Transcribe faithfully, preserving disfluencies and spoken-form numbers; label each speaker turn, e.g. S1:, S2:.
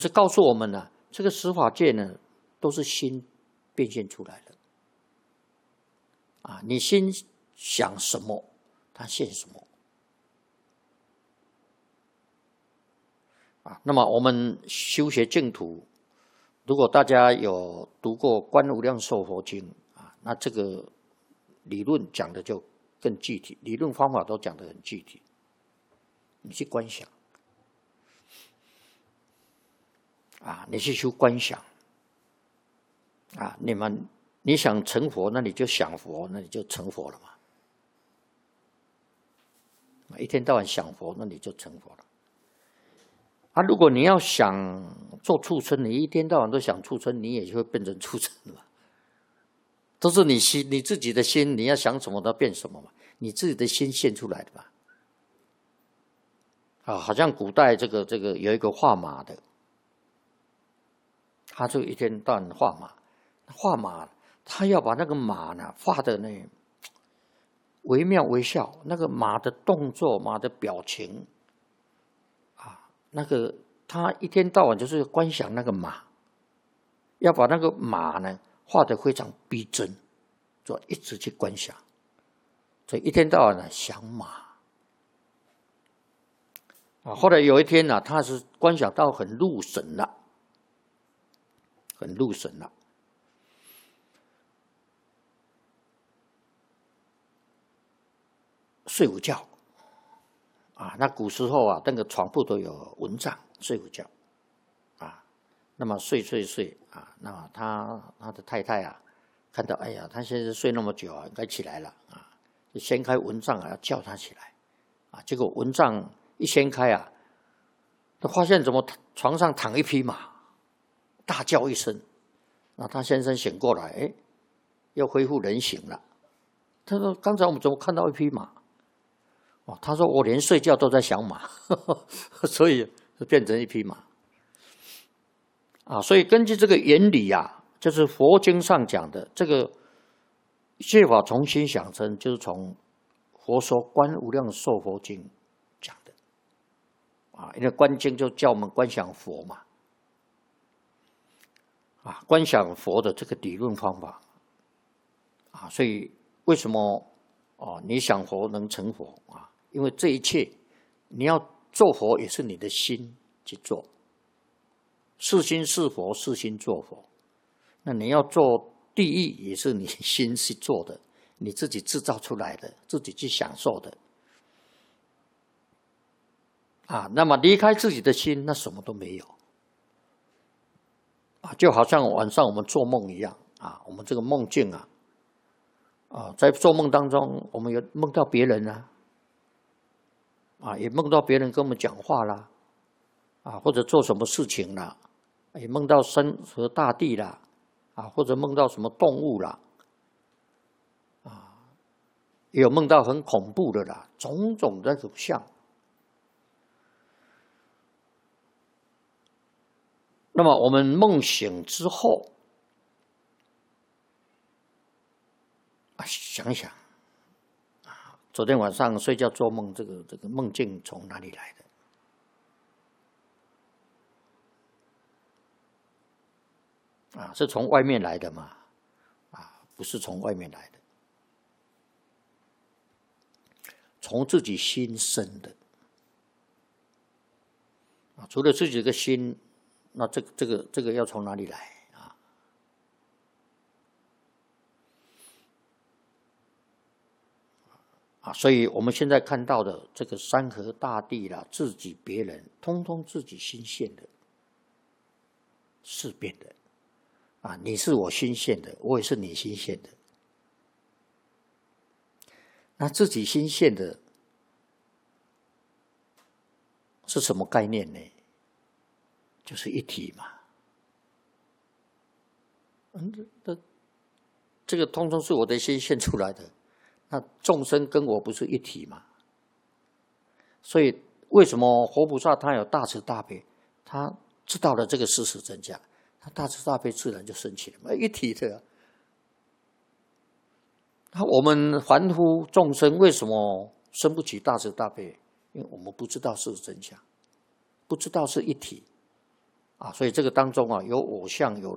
S1: 是告诉我们呢、啊，这个十法界呢，都是心变现出来的。啊，你心想什么，它现什么。啊，那么我们修学净土，如果大家有读过《观无量寿佛经》啊，那这个理论讲的就更具体，理论方法都讲得很具体。你去观想，啊，你去修观想，啊，你们你想成佛，那你就想佛，那你就成佛了嘛。一天到晚想佛，那你就成佛了。啊，如果你要想做畜生，你一天到晚都想畜生，你也就会变成畜生了。都是你心，你自己的心，你要想什么，它变什么嘛？你自己的心现出来的吧？啊，好像古代这个这个有一个画马的，他就一天到晚画马，画马，他要把那个马呢画的呢惟妙惟肖，那个马的动作、马的表情。那个他一天到晚就是观想那个马，要把那个马呢画得非常逼真，就一直去观想，所以一天到晚呢想马。啊，后来有一天呢、啊，他是观想到很入神了，很入神了，睡午觉。啊，那古时候啊，那个床铺都有蚊帐，睡午觉，啊，那么睡睡睡啊，那么他他的太太啊，看到哎呀，他现在睡那么久啊，应该起来了啊，就掀开蚊帐啊，要叫他起来，啊，结果蚊帐一掀开啊，他发现怎么床上躺一匹马，大叫一声，那他先生醒过来，哎，又恢复人形了。他说：“刚才我们怎么看到一匹马？”哦，他说我连睡觉都在想马，呵呵，所以就变成一匹马。啊，所以根据这个原理啊，就是佛经上讲的这个一切法从心想生，就是从佛说《观无量寿佛经》讲的。啊，因为观经就叫我们观想佛嘛。啊，观想佛的这个理论方法。啊，所以为什么哦你想佛能成佛啊？因为这一切，你要做佛也是你的心去做，是心是佛，是心做佛。那你要做地狱，也是你心去做的，你自己制造出来的，自己去享受的。啊，那么离开自己的心，那什么都没有。啊，就好像晚上我们做梦一样啊，我们这个梦境啊，啊，在做梦当中，我们有梦到别人啊。啊，也梦到别人跟我们讲话啦，啊，或者做什么事情啦，也梦到山河大地啦，啊，或者梦到什么动物啦，啊，也有梦到很恐怖的啦，种种的种相。那么我们梦醒之后，啊，想想。昨天晚上睡觉做梦，这个这个梦境从哪里来的？啊，是从外面来的吗？啊，不是从外面来的，从自己心生的。啊，除了自己的心，那这个这个这个要从哪里来？啊，所以我们现在看到的这个山河大地啦，自己别人，通通自己心现的，事变的。啊，你是我心现的，我也是你心现的。那自己心现的是什么概念呢？就是一体嘛。嗯，这这个通通是我的心现出来的。那众生跟我不是一体吗？所以为什么活菩萨他有大慈大悲？他知道了这个事实真相，他大慈大悲自然就升起了嘛，一体的。那我们凡夫众生为什么生不起大慈大悲？因为我们不知道是真相，不知道是一体啊，所以这个当中啊有偶像有